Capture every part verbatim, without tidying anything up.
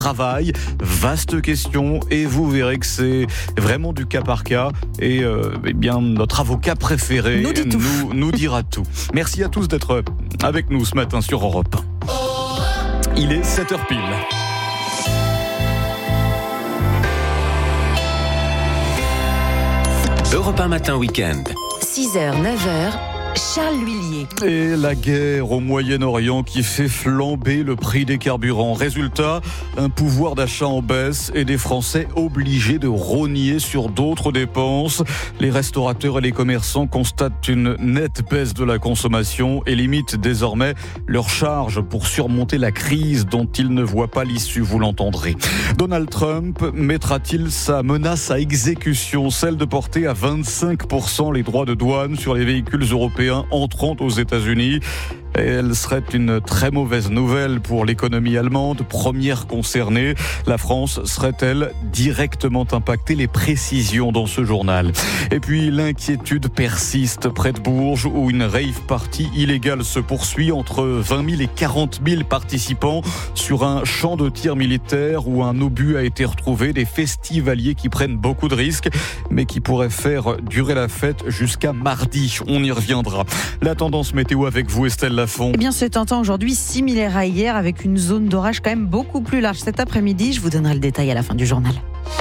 Travail, vaste question et vous verrez que c'est vraiment du cas par cas et euh, eh bien notre avocat préféré nous, dit tout. nous, nous dira tout. Merci à tous d'être avec nous ce matin sur Europe un. Il est sept heures pile. Europe un matin week-end. six heures, neuf heures, Charles L'Huillier. Et la guerre au Moyen-Orient qui fait flamber le prix des carburants. Résultat, un pouvoir d'achat en baisse et des Français obligés de rogner sur d'autres dépenses. Les restaurateurs et les commerçants constatent une nette baisse de la consommation et limitent désormais leurs charges pour surmonter la crise dont ils ne voient pas l'issue, vous l'entendrez. Donald Trump mettra-t-il sa menace à exécution, celle de porter à vingt-cinq pour cent les droits de douane sur les véhicules européens entrant aux États-Unis? Et elle serait une très mauvaise nouvelle pour l'économie allemande, première concernée. La France serait-elle directement impactée? Les précisions dans ce journal. Et puis l'inquiétude persiste près de Bourges où une rave party illégale se poursuit entre vingt mille et quarante mille participants sur un champ de tir militaire où un obus a été retrouvé. Des festivaliers qui prennent beaucoup de risques mais qui pourraient faire durer la fête jusqu'à mardi. On y reviendra. La tendance météo avec vous, Estelle Lafont. Eh bien, c'est tentant aujourd'hui, similaire à hier, avec une zone d'orage quand même beaucoup plus large cet après-midi. Je vous donnerai le détail à la fin du journal.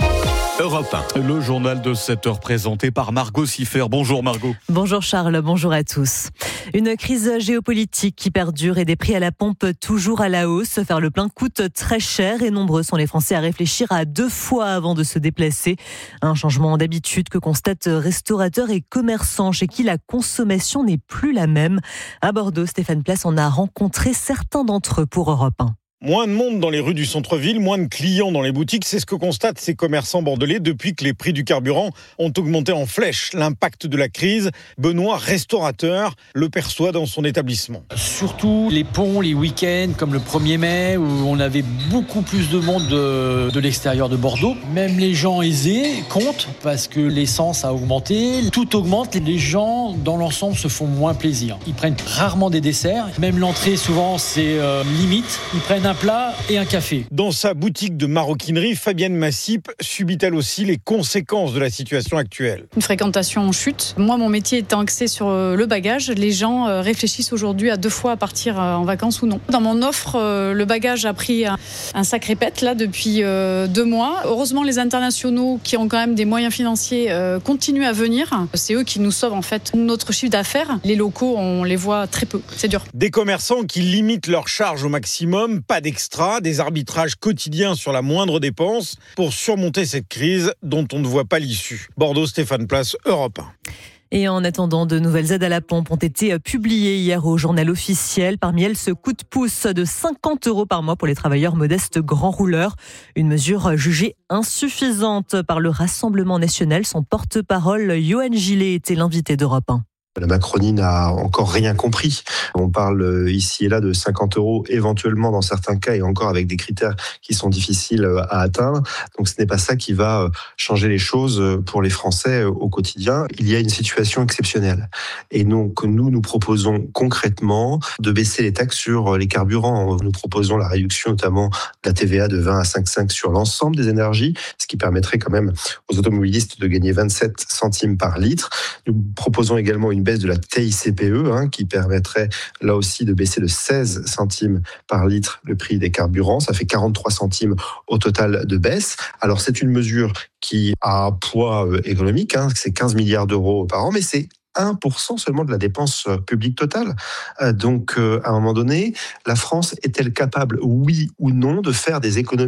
Europe un. Le journal de sept heures présenté par Margot Siffer. Bonjour Margot. Bonjour Charles, bonjour à tous. Une crise géopolitique qui perdure et des prix à la pompe toujours à la hausse. Faire le plein coûte très cher et nombreux sont les Français à réfléchir à deux fois avant de se déplacer. Un changement d'habitude que constatent restaurateurs et commerçants chez qui la consommation n'est plus la même. À Bordeaux, Stéphane Place en a rencontré certains d'entre eux pour Europe un. Moins de monde dans les rues du centre-ville, moins de clients dans les boutiques, c'est ce que constatent ces commerçants bordelais depuis que les prix du carburant ont augmenté en flèche. L'impact de la crise, Benoît, restaurateur, le perçoit dans son établissement. Surtout les ponts, les week-ends, comme le premier mai, où on avait beaucoup plus de monde de, de l'extérieur de Bordeaux. Même les gens aisés comptent, parce que l'essence a augmenté. Tout augmente, les gens, dans l'ensemble, se font moins plaisir. Ils prennent rarement des desserts. Même l'entrée, souvent, c'est euh, limite. Ils prennent un plat et un café. Dans sa boutique de maroquinerie, Fabienne Massip subit elle aussi les conséquences de la situation actuelle. Une fréquentation en chute. Moi, mon métier étant axé sur le bagage, les gens réfléchissent aujourd'hui à deux fois à partir en vacances ou non. Dans mon offre, le bagage a pris un sacré pet là depuis deux mois. Heureusement, les internationaux qui ont quand même des moyens financiers continuent à venir. C'est eux qui nous sauvent en fait notre chiffre d'affaires. Les locaux, on les voit très peu. C'est dur. Des commerçants qui limitent leurs charges au maximum, pas d'extra, des arbitrages quotidiens sur la moindre dépense pour surmonter cette crise dont on ne voit pas l'issue. Bordeaux, Stéphane Place, Europe un. Et en attendant, de nouvelles aides à la pompe ont été publiées hier au journal officiel. Parmi elles, ce coup de pouce de cinquante euros par mois pour les travailleurs modestes grands rouleurs. Une mesure jugée insuffisante par le Rassemblement national. Son porte-parole, Yoann Gillet, était l'invité d'Europe un. La Macronie n'a encore rien compris. On parle ici et là de cinquante euros, éventuellement dans certains cas, et encore avec des critères qui sont difficiles à atteindre. Donc ce n'est pas ça qui va changer les choses pour les Français au quotidien. Il y a une situation exceptionnelle. Et donc nous, nous proposons concrètement de baisser les taxes sur les carburants. Nous proposons la réduction notamment de la T V A de vingt à cinq virgule cinq sur l'ensemble des énergies, ce qui permettrait quand même aux automobilistes de gagner vingt-sept centimes par litre. Nous proposons également une baisse de la T I C P E, hein, qui permettrait là aussi de baisser de seize centimes par litre le prix des carburants. Ça fait quarante-trois centimes au total de baisse. Alors c'est une mesure qui a un poids économique, hein, c'est quinze milliards d'euros par an, mais c'est un pour cent seulement de la dépense publique totale. Donc à un moment donné, la France est-elle capable, oui ou non, de faire des économies ?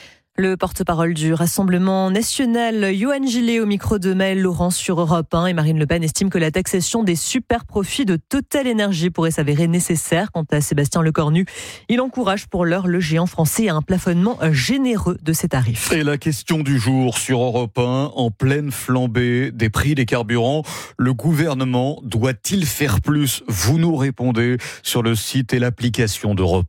Le porte-parole du Rassemblement national, Yoann Gillet, au micro de Maëlle Laurent sur Europe un. Et Marine Le Pen estime que la taxation des super profits de Total Énergie pourrait s'avérer nécessaire. Quant à Sébastien Lecornu, il encourage pour l'heure le géant français à un plafonnement généreux de ses tarifs. Et la question du jour sur Europe un, en pleine flambée des prix des carburants, le gouvernement doit-il faire plus ? Vous nous répondez sur le site et l'application d'Europe un.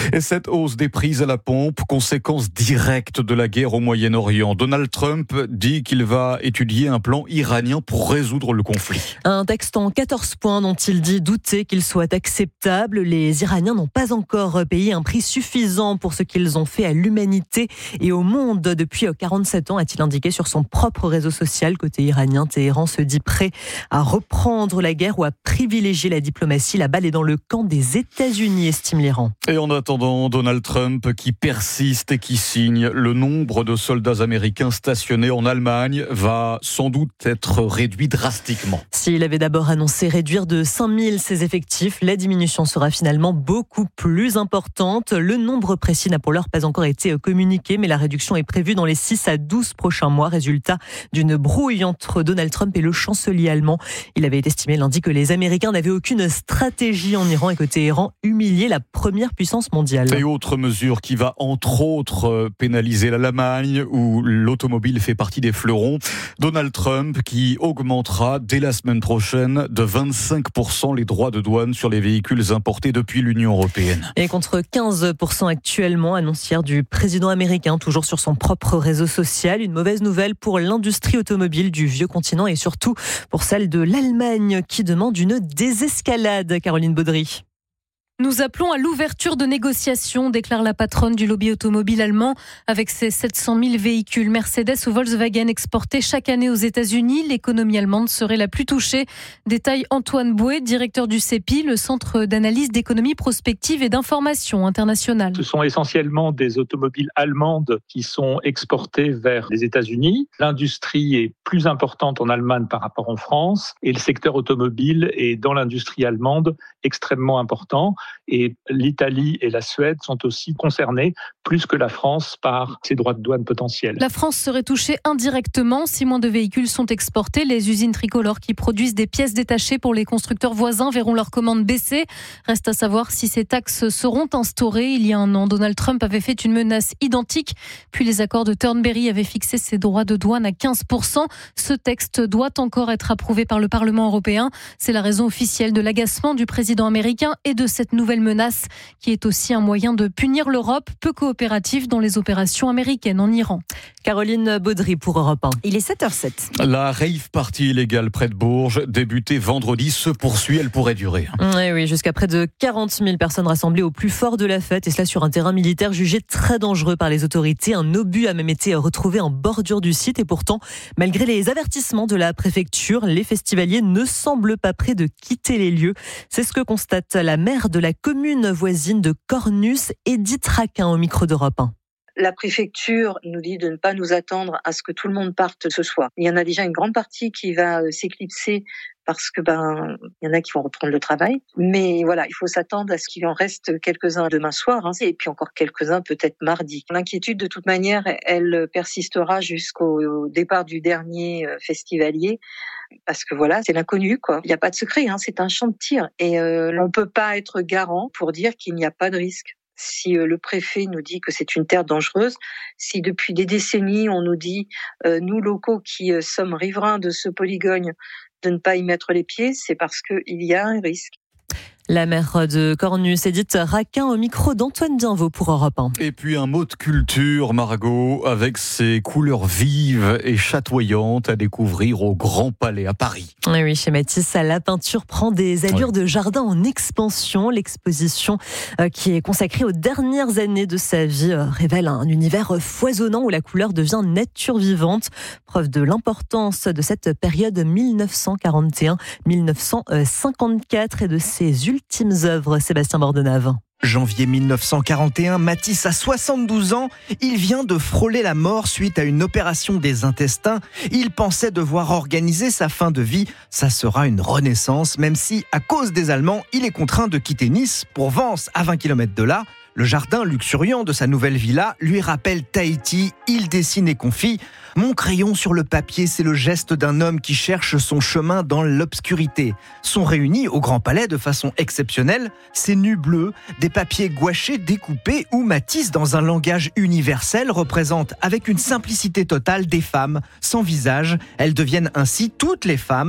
Et cette hausse des prix à la pompe, conséquence directe de la guerre au Moyen-Orient. Donald Trump dit qu'il va étudier un plan iranien pour résoudre le conflit. Un texte en quatorze points dont il dit douter qu'il soit acceptable. Les Iraniens n'ont pas encore payé un prix suffisant pour ce qu'ils ont fait à l'humanité et au monde depuis quarante-sept ans, a-t-il indiqué sur son propre réseau social. Côté iranien, Téhéran se dit prêt à reprendre la guerre ou à privilégier la diplomatie. La balle est dans le camp des États-Unis, estime l'Iran. Et en attendant, Donald Trump qui persiste et qui signe, le nombre de soldats américains stationnés en Allemagne va sans doute être réduit drastiquement. S'il avait d'abord annoncé réduire de cinq mille ses effectifs, la diminution sera finalement beaucoup plus importante. Le nombre précis n'a pour l'heure pas encore été communiqué, mais la réduction est prévue dans les six à douze prochains mois. Résultat d'une brouille entre Donald Trump et le chancelier allemand. Il avait estimé lundi que les Américains n'avaient aucune stratégie en Iran et que Téhéran humiliait la première puissance mondiale. Et autre mesure qui va entre autres pénaliser l'Allemagne où l'automobile fait partie des fleurons. Donald Trump qui augmentera dès la semaine prochaine de vingt-cinq pour cent les droits de douane sur les véhicules importés depuis l'Union européenne. Et contre quinze pour cent actuellement, annoncière du président américain, toujours sur son propre réseau social. Une mauvaise nouvelle pour l'industrie automobile du vieux continent et surtout pour celle de l'Allemagne qui demande une désescalade. Caroline Baudry. Nous appelons à l'ouverture de négociations, déclare la patronne du lobby automobile allemand. Avec ses sept cent mille véhicules Mercedes ou Volkswagen exportés chaque année aux États-Unis, l'économie allemande serait la plus touchée. Détaille Antoine Bouet, directeur du C E P I, le Centre d'analyse d'économie prospective et d'information internationale. Ce sont essentiellement des automobiles allemandes qui sont exportées vers les États-Unis. L'industrie est plus importante en Allemagne par rapport en France et le secteur automobile est dans l'industrie allemande extrêmement important. Et l'Italie et la Suède sont aussi concernés, plus que la France, par ces droits de douane potentiels. La France serait touchée indirectement. Si moins de véhicules sont exportés, les usines tricolores qui produisent des pièces détachées pour les constructeurs voisins verront leurs commandes baisser. Reste à savoir si ces taxes seront instaurées. Il y a un an, Donald Trump avait fait une menace identique. Puis les accords de Turnberry avaient fixé ses droits de douane à quinze pour cent. Ce texte doit encore être approuvé par le Parlement européen. C'est la raison officielle de l'agacement du président américain et de cette nouvelle menace qui est aussi un moyen de punir l'Europe, peu coopérative dans les opérations américaines en Iran. Caroline Baudry pour Europe un. Il est sept heures zéro sept. La rave party illégale près de Bourges, débutée vendredi, se poursuit. Elle pourrait durer. Oui, oui, jusqu'à près de quarante mille personnes rassemblées au plus fort de la fête, et cela sur un terrain militaire jugé très dangereux par les autorités. Un obus a même été retrouvé en bordure du site et pourtant, malgré les avertissements de la préfecture, les festivaliers ne semblent pas prêts de quitter les lieux. C'est ce que constate la maire de la commune voisine de Cornus, Edith Raquin, au micro d'Europe un. La préfecture nous dit de ne pas nous attendre à ce que tout le monde parte ce soir. Il y en a déjà une grande partie qui va s'éclipser parce que ben il y en a qui vont reprendre le travail. Mais voilà, il faut s'attendre à ce qu'il en reste quelques-uns demain soir, hein, et puis encore quelques-uns peut-être mardi. L'inquiétude de toute manière, elle persistera jusqu'au départ du dernier festivalier. Parce que voilà, c'est l'inconnu, quoi. Il n'y a pas de secret, hein, c'est un champ de tir. Et euh, on ne peut pas être garant pour dire qu'il n'y a pas de risque. Si euh, le préfet nous dit que c'est une terre dangereuse, si depuis des décennies on nous dit, euh, nous locaux qui euh, sommes riverains de ce polygone, de ne pas y mettre les pieds, c'est parce qu'il y a un risque. La maire de Cornus, Edith Raquin, au micro d'Antoine Dienvaux pour Europe un. Et puis un mot de culture, Margot, avec ses couleurs vives et chatoyantes à découvrir au Grand Palais à Paris. Oui, oui, chez Matisse, la peinture prend des allures oui. de jardin en expansion. L'exposition euh, qui est consacrée aux dernières années de sa vie euh, révèle un univers foisonnant où la couleur devient nature vivante. Preuve de l'importance de cette période dix-neuf cent quarante et un dix-neuf cent cinquante-quatre et de ses ultimes œuvres. Sébastien Bordenave. Janvier mille neuf cent quarante et un, Matisse a soixante-douze ans. Il vient de frôler la mort suite à une opération des intestins. Il pensait devoir organiser sa fin de vie. Ça sera une renaissance, même si, à cause des Allemands, il est contraint de quitter Nice pour Vence, à vingt kilomètres de là. Le jardin luxuriant de sa nouvelle villa lui rappelle Tahiti. Il dessine et confie « Mon crayon sur le papier, c'est le geste d'un homme qui cherche son chemin dans l'obscurité. » Sont réunis au Grand Palais de façon exceptionnelle ces nus bleus, des papiers gouachés découpés où Matisse, dans un langage universel, représente avec une simplicité totale des femmes sans visage. Elles deviennent ainsi toutes les femmes.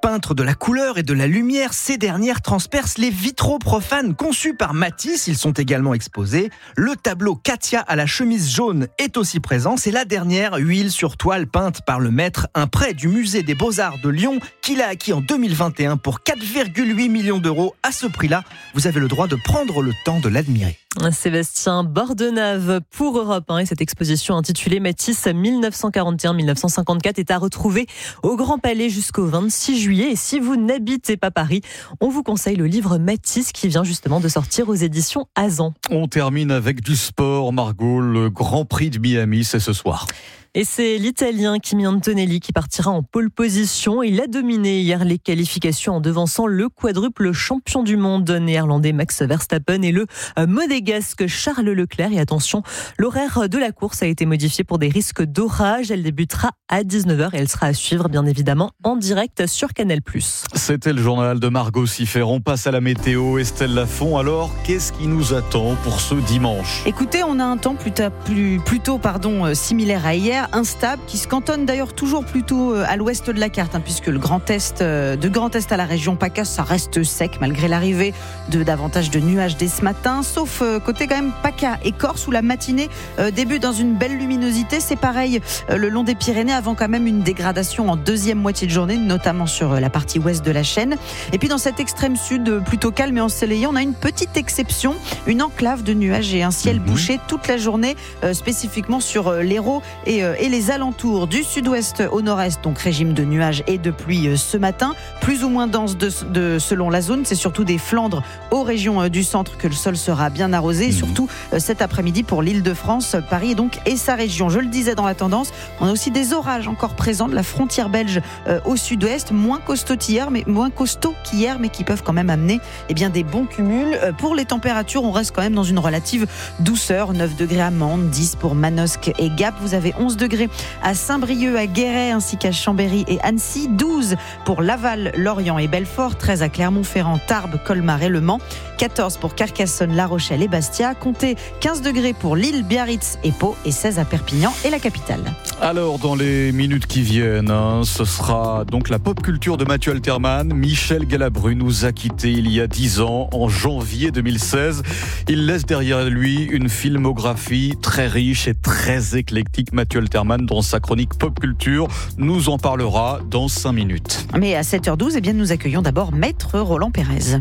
Peintre de la couleur et de la lumière, ces dernières transpercent les vitraux profanes conçus par Matisse. Ils sont également exposés. Le tableau Katia à la chemise jaune est aussi présent. C'est la dernière huile sur toile peinte par le maître, un prêt du musée des Beaux-Arts de Lyon qu'il a acquis en deux mille vingt et un pour quatre virgule huit millions d'euros. À ce prix-là, vous avez le droit de prendre le temps de l'admirer. Sébastien Bordenave pour Europe un, et cette exposition intitulée Matisse mille neuf cent quarante et un à mille neuf cent cinquante-quatre est à retrouver au Grand Palais jusqu'au vingt-six juillet. Et si vous n'habitez pas Paris, on vous conseille le livre Matisse qui vient justement de sortir aux éditions Azan. On termine avec du sport, Margot. Le Grand Prix de Miami, c'est ce soir. Et c'est l'Italien Kimi Antonelli qui partira en pole position. Il a dominé hier les qualifications en devançant le quadruple champion du monde néerlandais Max Verstappen et le monégasque Charles Leclerc. Et attention, l'horaire de la course a été modifié pour des risques d'orage. Elle débutera à dix-neuf heures et elle sera à suivre bien évidemment en direct sur Canal plus. C'était le journal de Margot Siffer. On passe à la météo. Estelle Lafont, alors qu'est-ce qui nous attend pour ce dimanche ? Écoutez, on a un temps plutôt, plus, plutôt pardon, similaire à hier. Instable, qui se cantonne d'ailleurs toujours plutôt à l'ouest de la carte, hein, puisque le Grand Est, de Grand Est à la région PACA, ça reste sec malgré l'arrivée de davantage de nuages dès ce matin, sauf euh, côté quand même PACA et Corse où la matinée euh, débute dans une belle luminosité. C'est pareil euh, le long des Pyrénées, avant quand même une dégradation en deuxième moitié de journée, notamment sur euh, la partie ouest de la chaîne. Et puis dans cet extrême sud, euh, plutôt calme et ensoleillé, on a une petite exception, une enclave de nuages et un ciel mmh. bouché toute la journée, euh, spécifiquement sur euh, l'Hérault et euh, et les alentours, du sud-ouest au nord-est, donc régime de nuages et de pluie ce matin, plus ou moins dense de, de, selon la zone. C'est surtout des Flandres aux régions du centre que le sol sera bien arrosé, et surtout cet après-midi pour l'Île-de-France, Paris donc et sa région. Je le disais dans la tendance, on a aussi des orages encore présents de la frontière belge euh, au sud-ouest, moins costauds qu'hier, mais moins costauds qu'hier, mais qui peuvent quand même amener eh bien, des bons cumuls. Euh, pour les températures, on reste quand même dans une relative douceur, neuf degrés à Mende, dix pour Manosque et Gap. Vous avez onze degrés à Saint-Brieuc, à Guéret, ainsi qu'à Chambéry et Annecy, douze pour Laval, Lorient et Belfort, treize à Clermont-Ferrand, Tarbes, Colmar et Le Mans, quatorze pour Carcassonne, La Rochelle et Bastia, comptez quinze degrés pour Lille, Biarritz et Pau et seize à Perpignan et la capitale. Alors, dans les minutes qui viennent, hein, ce sera donc la pop culture de Mathieu Alterman. Michel Galabru nous a quittés il y a dix ans, en janvier deux mille seize. Il laisse derrière lui une filmographie très riche et très éclectique. Mathieu Alterman, dans sa chronique pop culture, nous en parlera dans cinq minutes. Mais à sept heures douze, eh bien, nous accueillons d'abord Maître Roland Pérez.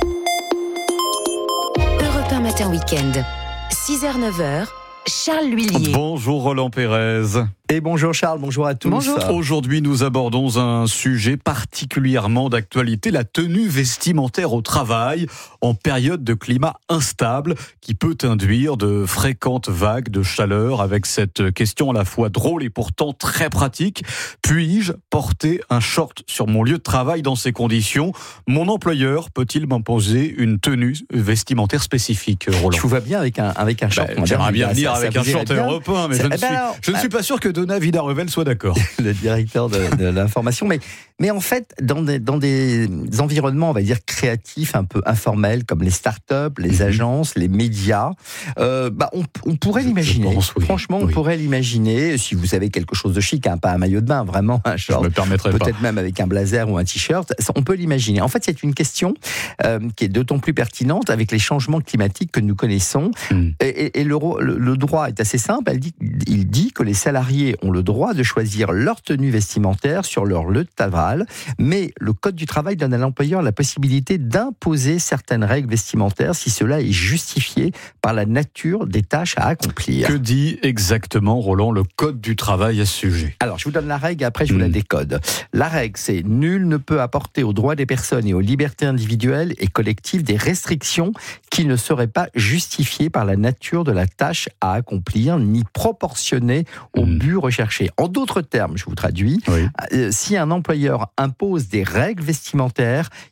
Europe un matin week-end, six heures neuf heures, Charles L'Huillier. Bonjour Roland Pérez. Et bonjour Charles, bonjour à tous. Bonjour. Aujourd'hui, nous abordons un sujet particulièrement d'actualité, la tenue vestimentaire au travail en période de climat instable qui peut induire de fréquentes vagues de chaleur, avec cette question à la fois drôle et pourtant très pratique. Puis-je porter un short sur mon lieu de travail dans ces conditions ? Mon employeur peut-il m'imposer une tenue vestimentaire spécifique, Roland ? Je vous vois bien avec un, avec un short. Ben, j'aimerais bien venir avec un short européen, mais je ne, ben suis, alors, je ne suis pas sûr que Donna Vida-Revel soit d'accord. Le directeur de, de l'information. Mais, mais en fait, dans des, dans des environnements, on va dire, créatifs, un peu informels, comme les startups, les mm-hmm. agences, les médias, euh, bah, on, on pourrait je, l'imaginer. Je pense, oui. Franchement, oui. on pourrait l'imaginer. Si vous avez quelque chose de chic, hein, pas un maillot de bain, vraiment un short, je me permettrai peut-être pas. même avec un blazer ou un t-shirt, on peut l'imaginer. En fait, c'est une question euh, qui est d'autant plus pertinente avec les changements climatiques que nous connaissons. Mm. Et, et, et le, le, le droit est assez simple. Elle dit, il dit que les salariés ont le droit de choisir leur tenue vestimentaire sur leur lieu de travail, mais le Code du travail donne à l'employeur la possibilité d'imposer certaines règles vestimentaires si cela est justifié par la nature des tâches à accomplir. Que dit exactement, Roland, le Code du travail à ce sujet ? Alors, je vous donne la règle et après je vous mmh. la décode. La règle, c'est « Nul ne peut apporter aux droits des personnes et aux libertés individuelles et collectives des restrictions qui ne seraient pas justifiées par la nature de la tâche à accomplir ni proportionnées au mmh. but recherché. » En d'autres termes, je vous traduis, oui. euh, si un employeur impose des règles vestimentaires,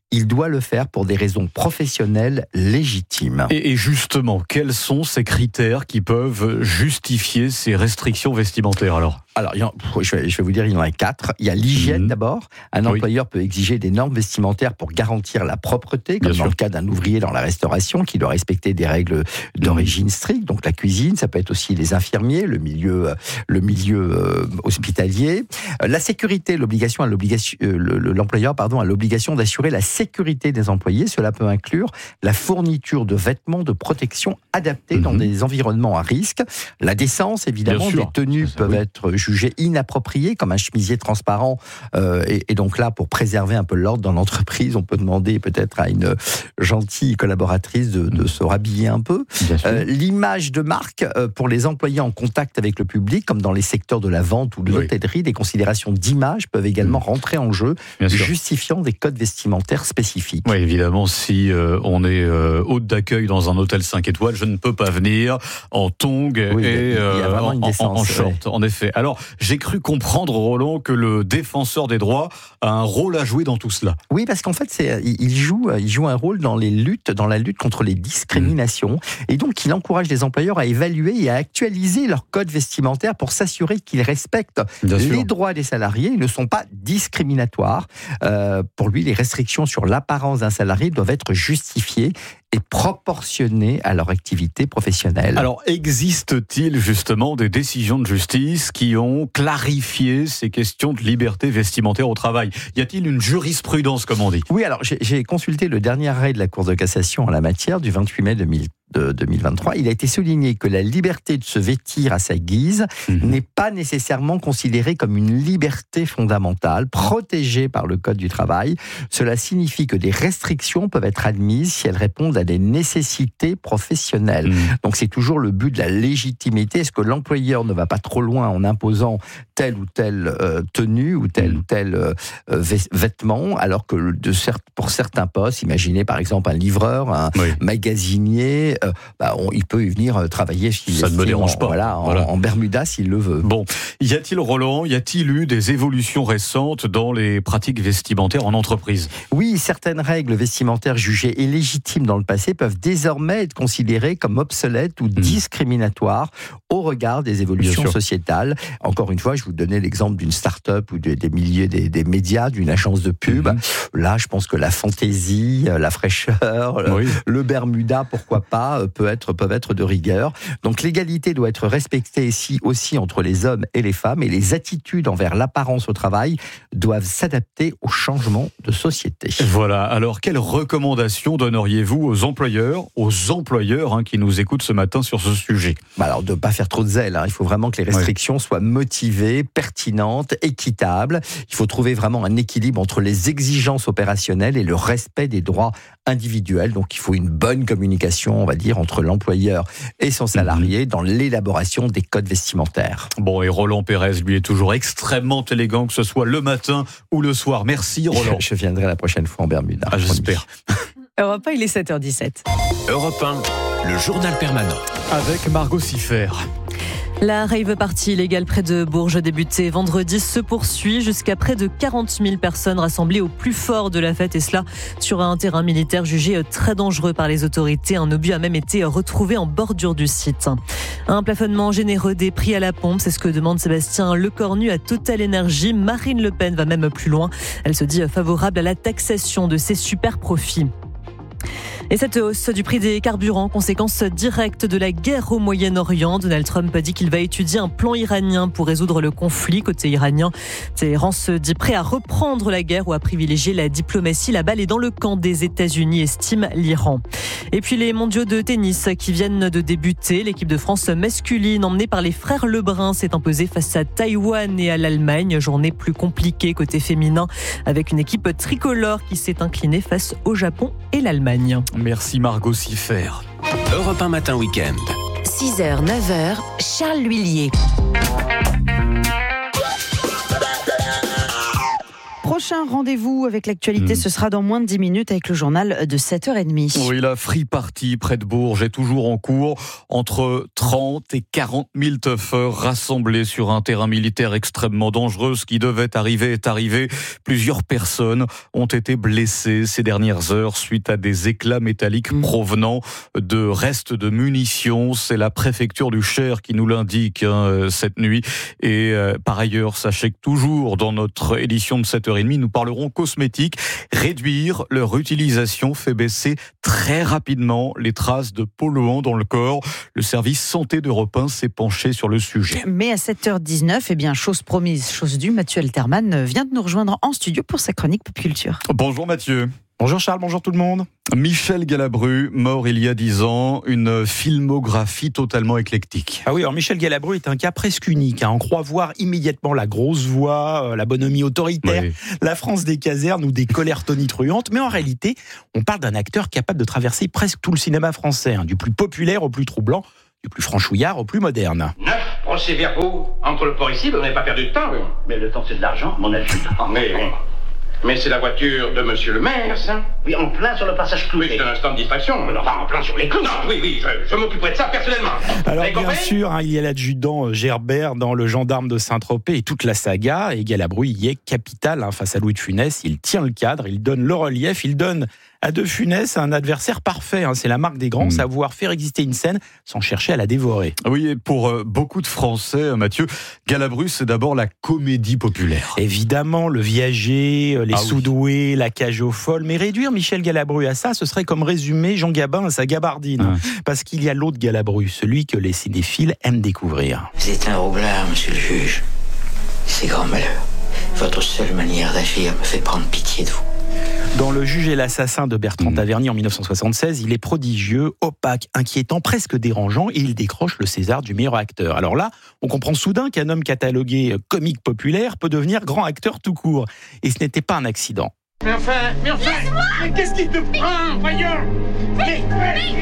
il doit le faire pour des raisons professionnelles légitimes. Et, et justement, quels sont ces critères qui peuvent justifier ces restrictions vestimentaires alors ? Alors, il y en, je, vais, je vais vous dire, il y en a quatre. Il y a l'hygiène mmh. d'abord. Un employeur oui. peut exiger des normes vestimentaires pour garantir la propreté, comme Bien dans sûr. le cas d'un ouvrier dans la restauration qui doit respecter des règles d'origine stricte. Donc la cuisine, ça peut être aussi les infirmiers, le milieu, le milieu euh, hospitalier. Euh, la sécurité, l'obligation à l'obligation, euh, l'employeur pardon a l'obligation d'assurer la sécurité des employés. Cela peut inclure la fourniture de vêtements de protection adaptés mmh. dans des environnements à risque. La décence, évidemment, des tenues ça, peuvent oui. être jugé inapproprié, comme un chemisier transparent, euh, et, et donc là, pour préserver un peu l'ordre dans l'entreprise, on peut demander peut-être à une gentille collaboratrice de, de se rhabiller un peu. Euh, l'image de marque, euh, pour les employés en contact avec le public, comme dans les secteurs de la vente ou de oui. l'hôtellerie, des considérations d'image peuvent également mmh. rentrer en jeu, Bien justifiant sûr. des codes vestimentaires spécifiques. Oui, évidemment, si euh, on est euh, hôte d'accueil dans un hôtel cinq étoiles, je ne peux pas venir en tongs oui, et euh, en, décence, en, en short, ouais. en effet. Alors, j'ai cru comprendre, Roland, que le défenseur des droits a un rôle à jouer dans tout cela. Oui, parce qu'en fait, c'est, il, joue, il joue un rôle dans, les luttes, dans la lutte contre les discriminations. Mmh. Et donc, il encourage les employeurs à évaluer et à actualiser leur code vestimentaire pour s'assurer qu'ils respectent Bien les sûr. droits des salariés et ne sont pas discriminatoires. Euh, pour lui, les restrictions sur l'apparence d'un salarié doivent être justifiées et proportionnées à leur activité professionnelle. Alors, existe-t-il justement des décisions de justice qui ont clarifié ces questions de liberté vestimentaire au travail ? Y a-t-il une jurisprudence, comme on dit ? Oui, alors j'ai, j'ai consulté le dernier arrêt de la Cour de cassation en la matière du vingt-huit mai deux mille de deux mille vingt-trois, il a été souligné que la liberté de se vêtir à sa guise mmh. n'est pas nécessairement considérée comme une liberté fondamentale, protégée par le Code du travail. Cela signifie que des restrictions peuvent être admises si elles répondent à des nécessités professionnelles. Mmh. Donc c'est toujours le but de la légitimité. Est-ce que l'employeur ne va pas trop loin en imposant telle ou telle euh, tenue ou tel mmh. ou tel euh, vêtement, alors que de certes, pour certains postes, imaginez par exemple un livreur, un oui. magasinier, Euh, bah, on, il peut y venir travailler ça ne me dérange en, pas voilà, voilà. En, en Bermuda s'il le veut. Bon, y a-t-il, Roland, y a-t-il eu des évolutions récentes dans les pratiques vestimentaires en entreprise ? Oui, certaines règles vestimentaires jugées illégitimes dans le passé peuvent désormais être considérées comme obsolètes ou mmh. discriminatoires au regard des évolutions sociétales. Encore une fois, je vous donnais l'exemple d'une start-up ou des, des milieux des, des médias, d'une agence de pub. Mmh. Là, je pense que la fantaisie, la fraîcheur, oui. le, le Bermuda, pourquoi pas, Peut être, peuvent être de rigueur. Donc l'égalité doit être respectée ici aussi entre les hommes et les femmes, et les attitudes envers l'apparence au travail doivent s'adapter aux changements de société. Voilà, alors quelles recommandations donneriez-vous aux employeurs, aux employeurs hein, qui nous écoutent ce matin sur ce sujet ? Bah alors de ne pas faire trop de zèle, hein. Il faut vraiment que les restrictions oui. soient motivées, pertinentes, équitables. Il faut trouver vraiment un équilibre entre les exigences opérationnelles et le respect des droits individuels. Donc il faut une bonne communication, on va dire, entre l'employeur et son salarié dans l'élaboration des codes vestimentaires. Bon, et Roland Pérez, lui, est toujours extrêmement élégant, que ce soit le matin ou le soir. Merci, Roland. Je, je viendrai la prochaine fois en Bermuda. Ah, j'espère. Europe un, il est sept heures dix-sept. Europe un, le journal permanent. Avec Margot Siffer. La rave party illégale près de Bourges débutée vendredi se poursuit jusqu'à près de quarante mille personnes rassemblées au plus fort de la fête, et cela sur un terrain militaire jugé très dangereux par les autorités. Un obus a même été retrouvé en bordure du site. Un plafonnement généreux des prix à la pompe, c'est ce que demande Sébastien Lecornu à Total Energy. Marine Le Pen va même plus loin. Elle se dit favorable à la taxation de ces super profits. Et cette hausse du prix des carburants, conséquence directe de la guerre au Moyen-Orient. Donald Trump a dit qu'il va étudier un plan iranien pour résoudre le conflit. Côté iranien, Téhéran se dit prêt à reprendre la guerre ou à privilégier la diplomatie. La balle est dans le camp des États-Unis, estime l'Iran. Et puis les mondiaux de tennis qui viennent de débuter. L'équipe de France masculine, emmenée par les frères Lebrun, s'est imposée face à Taïwan et à l'Allemagne. Journée plus compliquée côté féminin, avec une équipe tricolore qui s'est inclinée face au Japon et l'Allemagne. Merci Margot Siffer. Europe un matin week-end. six heures, neuf heures, Charles L'Huillier. Prochain rendez-vous avec l'actualité, mmh. ce sera dans moins de dix minutes avec le journal de sept heures trente. Oui, la Free Party près de Bourges est toujours en cours. Entre trente et quarante mille teufeurs rassemblés sur un terrain militaire extrêmement dangereux. Ce qui devait arriver est arrivé. Plusieurs personnes ont été blessées ces dernières heures suite à des éclats métalliques mmh. provenant de restes de munitions. C'est la préfecture du Cher qui nous l'indique hein, cette nuit. Et euh, par ailleurs, sachez que toujours dans notre édition de sept heures trente, nous parlerons cosmétiques. Réduire leur utilisation fait baisser très rapidement les traces de polluants dans le corps. Le service santé d'Europe un s'est penché sur le sujet. Mais à sept heures dix-neuf, eh bien, chose promise, chose due, Mathieu Alterman vient de nous rejoindre en studio pour sa chronique Pop Culture. Bonjour Mathieu. Bonjour Charles, bonjour tout le monde. Michel Galabru, mort il y a dix ans, une filmographie totalement éclectique. Ah oui, alors Michel Galabru est un cas presque unique. Hein. On croit voir immédiatement la grosse voix, la bonhomie autoritaire, oui. la France des casernes ou des colères tonitruantes. Mais en réalité, on parle d'un acteur capable de traverser presque tout le cinéma français, hein, du plus populaire au plus troublant, du plus franchouillard au plus moderne. Neuf procès-verbaux entre le port ici, vous n'avez pas perdu de temps. Oui. Mais le temps c'est de l'argent, mon adjudant. Mais bon. Mais c'est la voiture de monsieur le maire, ça. Oui, en plein sur le passage cloué. Oui, c'est un instant de distraction. Mais enfin, en plein sur les clous. Non, oui, oui, je, je m'occuperai de ça personnellement. Alors, bien sûr, hein, il y a l'adjudant Gerbert dans Le Gendarme de Saint-Tropez et toute la saga. Et Galabru y est capital hein, face à Louis de Funès. Il tient le cadre, il donne le relief, il donne à De Funès un adversaire parfait. Hein. C'est la marque des grands, mmh. savoir faire exister une scène sans chercher à la dévorer. Oui, et pour euh, beaucoup de Français, Mathieu, Galabru, c'est d'abord la comédie populaire. Évidemment, Le Viager, Les ah, Soudoués, oui. La Cage aux Folles. Mais réduire Michel Galabru à ça, ce serait comme résumer Jean Gabin à sa gabardine. Ouais. Parce qu'il y a l'autre Galabru, celui que les cinéphiles aiment découvrir. Vous êtes un roublard, monsieur le juge. C'est grand malheur. Votre seule manière d'agir me fait prendre pitié de vous. Dans Le Juge et l'assassin de Bertrand Tavernier en dix-neuf cent soixante-seize, il est prodigieux, opaque, inquiétant, presque dérangeant et il décroche le César du meilleur acteur. Alors là, on comprend soudain qu'un homme catalogué comique populaire peut devenir grand acteur tout court. Et ce n'était pas un accident. Mais enfin, mais enfin, mais qu'est-ce qui te prend, voyons? Mais, mais,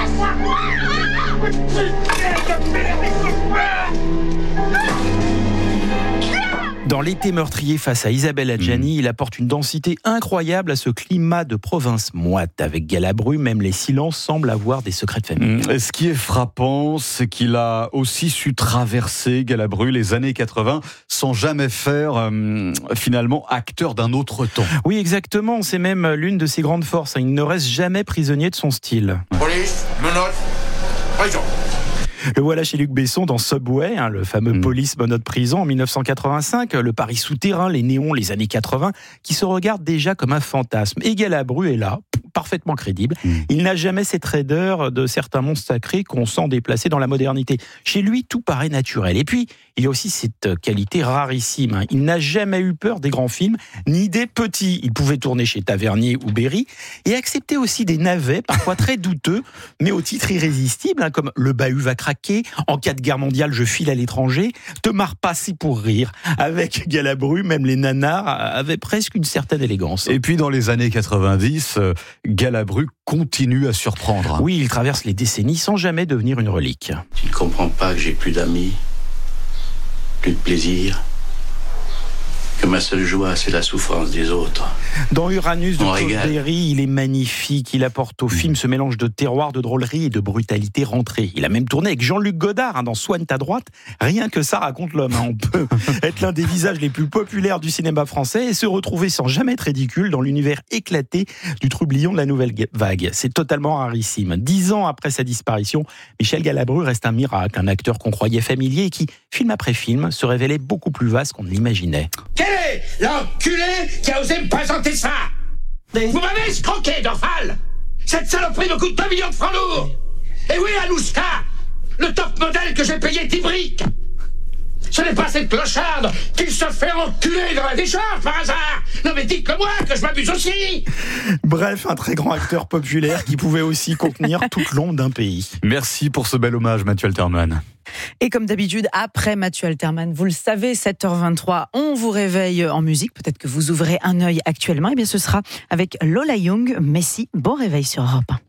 Dans L'été meurtrier face à Isabelle Adjani, mmh. il apporte une densité incroyable à ce climat de province moite. Avec Galabru, même les silences semblent avoir des secrets de famille. Mmh. Et ce qui est frappant, c'est qu'il a aussi su traverser, Galabru, les années quatre-vingts sans jamais faire euh, finalement acteur d'un autre temps. Oui, exactement. C'est même l'une de ses grandes forces. Il ne reste jamais prisonnier de son style. Police, menottes, prison. Le voilà chez Luc Besson dans Subway, hein, le fameux mmh. police menottes prison en dix-neuf cent quatre-vingt-cinq, le Paris souterrain, les néons, les années quatre-vingts, qui se regardent déjà comme un fantasme. Et Galabru est là, parfaitement crédible. Mmh. Il n'a jamais cette raideur de certains monstres sacrés qu'on sent déplacés dans la modernité. Chez lui, tout paraît naturel. Et puis, il y a aussi cette qualité rarissime. Hein. Il n'a jamais eu peur des grands films, ni des petits. Il pouvait tourner chez Tavernier ou Berry et accepter aussi des navets, parfois très douteux, mais au titre irrésistible, hein, comme Le bahut va craquer, En cas de guerre mondiale, je file à l'étranger, Te marre pas si pour rire. Avec Galabru, même les nanars avaient presque une certaine élégance. Et puis dans les années quatre-vingt-dix, Galabru continue à surprendre. Oui, il traverse les décennies sans jamais devenir une relique. Tu ne comprends pas que j'ai plus d'amis, plus de plaisir, que ma seule joie, c'est la souffrance des autres. Dans Uranus de Claude Berry, il est magnifique. Il apporte au film ce mélange de terroir, de drôlerie et de brutalité rentrée. Il a même tourné avec Jean-Luc Godard hein, dans Soigne ta droite. Rien que ça raconte l'homme. Hein. On peut être l'un des visages les plus populaires du cinéma français et se retrouver sans jamais être ridicule dans l'univers éclaté du trublion de la nouvelle vague. C'est totalement rarissime. Dix ans après sa disparition, Michel Galabru reste un miracle. Un acteur qu'on croyait familier et qui, film après film, se révélait beaucoup plus vaste qu'on ne l'imaginait. Quel est l'enculé qui a osé me présenter ça? Vous m'avez escroqué, Dorfal. Cette saloperie me coûte deux millions de francs lourds. Et oui, Anouska, le top modèle que j'ai payé dix briques. Ce n'est pas cette clocharde qui se fait enculer dans la décharge par hasard. Non mais dites-le moi que je m'abuse aussi. Bref, un très grand acteur populaire qui pouvait aussi contenir toute l'ombre d'un pays. Merci pour ce bel hommage, Mathieu Alterman. Et comme d'habitude, après Mathieu Alterman, vous le savez, sept heures vingt-trois, on vous réveille en musique. Peut-être que vous ouvrez un œil actuellement. Et bien, ce sera avec Lola Young. Messi, bon réveil sur Europe un.